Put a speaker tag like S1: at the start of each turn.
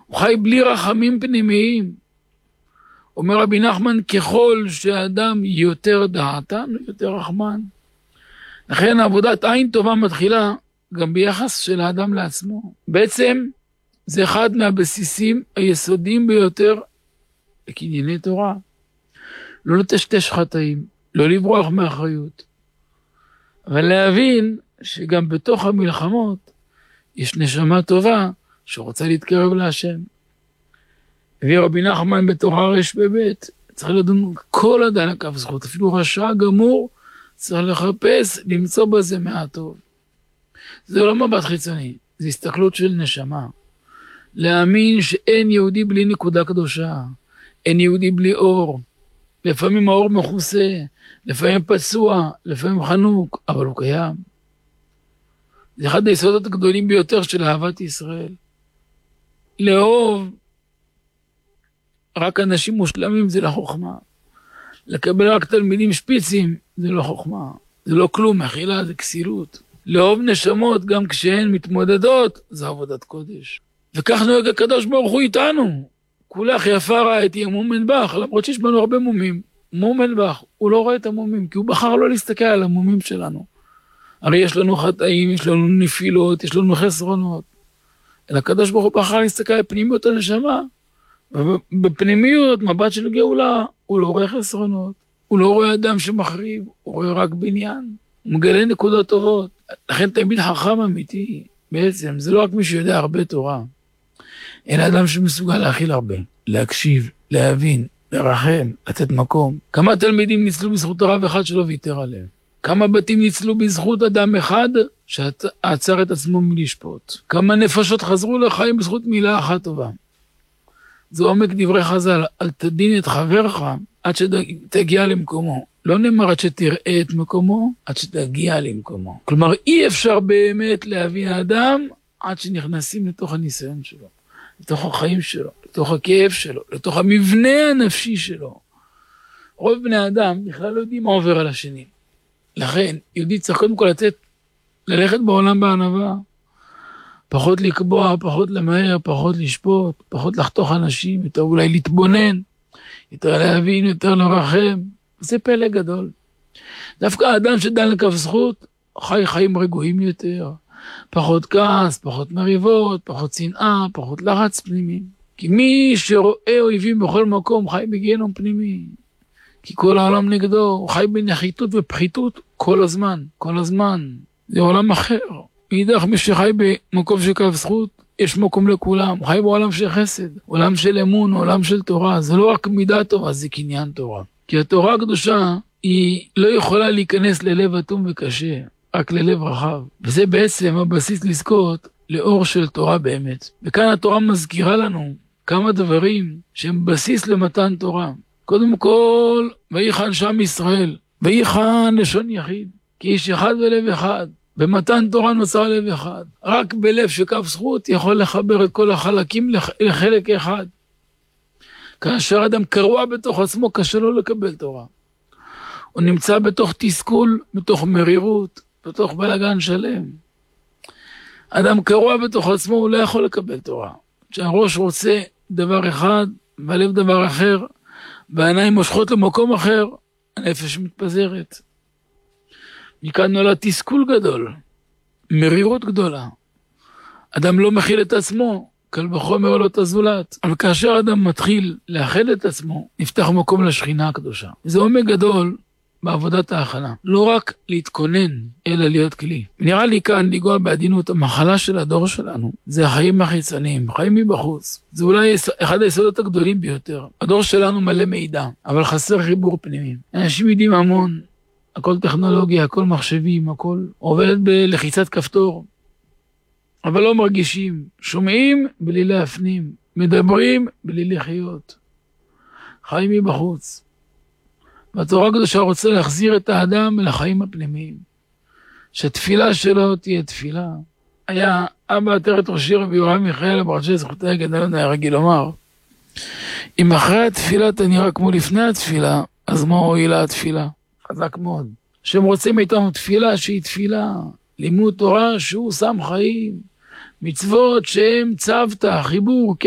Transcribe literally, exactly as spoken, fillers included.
S1: הוא חי בלי רחמים פנימיים. אומר רבי נחמן, ככל שהאדם יותר דעתן, יותר רחמן. לכן עבודת עין טובה מתחילה גם ביחס של האדם לעצמו. בעצם זה אחד מהבסיסים היסודיים ביותר לקנייני תורה. לא לטשטש חטאים, לא לברוח מאחריות. אבל להבין שגם בתוך המלחמות יש נשמה טובה שרוצה להתקרב להשם. הביא רבי נחמן בתורה רש בבית, צריך לדון כל אדם לכף זכות, אפילו רשע גמור, צריך לחפש, למצוא בזה מעט טוב. זה לא מבט חיצוני, זה הסתכלות של נשמה. להאמין שאין יהודי בלי נקודה קדושה, אין יהודי בלי אור. לפעמים האור מכוסה, לפעמים פצוע, לפעמים חנוק, אבל הוא קיים. זה אחד היסודות הגדולים ביותר של אהבת ישראל. לאהוב רק אנשים מושלמים זה לא חוכמה. לקבל רק תלמידים שפיצים זה לא חוכמה. זה לא כלום, אכילה זה כסילות. לאהוב נשמות גם כשהן מתמודדות זה עבודת קודש. וכך נוהג הקדוש ברוך הוא איתנו. כולך יפה ראיתי מומן בך, למרות שיש בנו הרבה מומים. מומן בך, הוא לא רואה את המומים, כי הוא בחר לא להסתכל על המומים שלנו. הרי יש לנו חטאים, יש לנו נפילות, יש לנו חסרונות. אלא הקדוש ברוך הוא בחר להסתכל על פנימיות הנשמה. ובפנימיות, מבט של גאולה, הוא לא רואה חסרונות. הוא לא רואה אדם שמחריב, הוא רואה רק בניין. הוא מגלה נקודות טובות. לכן תמיד חכם אמיתי. בעצם, זה לא רק מי שיודע הרבה תורה. אלא אדם שמסוגל להכיל הרבה. להקשיב, להבין, לרחם, לתת מקום. כמה תלמידים ניצלו בזכות הרב אחד שלא ויתר עליהם? כמה בתים ניצלו בזכות אדם אחד שעצר את עצמו מלשפוט? כמה נפשות חזרו לחיים בזכות מילה אחת טובה? זה עומק דברי חז"ל, אל תדין את חברך עד שתגיע למקומו. לא נאמר עד שתראה את מקומו, עד שתגיע למקומו. כלומר, אי אפשר באמת להבין האדם עד שנכנסים לתוך הניסיון שלו, לתוך החיים שלו, לתוך הכאב שלו, לתוך המבנה הנפשי שלו. רוב בני אדם בכלל לא יודעים מה עובר על השני. לכן, יהודי צריך קודם כל לתת, ללכת בעולם בענווה, פחות לקבוע, פחות למהר, פחות לשפוט, פחות לחתוך אנשים, יותר אולי להתבונן, יותר להבין, יותר לרחם. זה פלא גדול. דווקא האדם שדן לכף זכות, חי חיים רגועים יותר, פחות כעס, פחות מריבות, פחות שנאה, פחות לחץ פנימי. כי מי שרואה אויבים בכל מקום, חי בגיהנום פנימי. כי כל העולם נגדו, הוא חי בנחיתות ופחיתות כל הזמן, כל הזמן. זה עולם אחר. מאידך מי שחי במקום של כף זכות, יש מקום לכולם. הוא חי בעולם של חסד, עולם של אמון, עולם של תורה. זה לא רק מידה טובה, זה קניין תורה. כי התורה הקדושה היא לא יכולה להיכנס ללב אטום וקשה, רק ללב רחב. וזה בעצם הבסיס לזכות לאור של תורה באמת. וכאן התורה מזכירה לנו כמה דברים שהם בסיס למתן תורה. קודם כל, ויחן שם ישראל, ויחן לשון יחיד, כי איש אחד ולב אחד. במתן תורה נוצר לב אחד. רק בלב שכף זכות יכול לחבר את כל החלקים לחלק אחד. כאשר אדם קרוע בתוך עצמו, קשה לו לקבל תורה. הוא נמצא בתוך תסכול, בתוך מרירות, בתוך בלגן שלם. אדם קרוע בתוך עצמו, הוא לא יכול לקבל תורה. כשהראש רוצה דבר אחד, והלב דבר אחר, והעיניים מושכות למקום אחר, הנפש מתפזרת. מכאן נולד תסכול גדול, מרירות גדולה. אדם לא מכיל את עצמו, קל וחומר לא את הזולת. אבל כאשר אדם מתחיל לאחד את עצמו, נפתח מקום לשכינה הקדושה. זה עומק גדול בעבודת ההכנה. לא רק להתכונן, אלא להיות כלי. נראה לי כאן לגוע בעדינות המחלה של הדור שלנו. זה החיים החיצוניים, חיים מבחוץ. זה אולי אחד היסודות הגדולים ביותר. הדור שלנו מלא מידע, אבל חסר חיבור פנימי. אנשים יודעים המון, הכל טכנולוגיה, הכל מחשבים, הכל עובד בלחיצת כפתור. אבל לא מרגישים, שומעים בלי להפנים, מדברים בלי לחיות. חיים מבחוץ. והתורה הקדושה רוצה להחזיר את האדם לחיים הפנימיים. שהתפילה שלו תהיה תפילה. היה אבא עטרת ראשי רבי יורם מיכאל הברצ'ה זכותה הגדלון היה רגיל לומר, אם אחרי התפילה אתה נראה כמו לפני התפילה, אז מה הועילה התפילה? חזק מאוד. שהם רוצים מאיתנו תפילה שהיא תפילה, לימוד תורה שהוא שם חיים, מצוות שהם צוותא, חיבור,